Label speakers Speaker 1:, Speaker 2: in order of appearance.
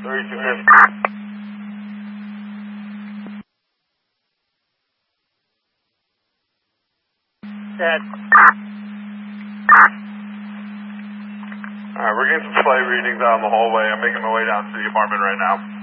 Speaker 1: 3250.
Speaker 2: Dead.
Speaker 1: Alright, we're getting some flight readings out in the hallway. I'm making my way down to the apartment right now.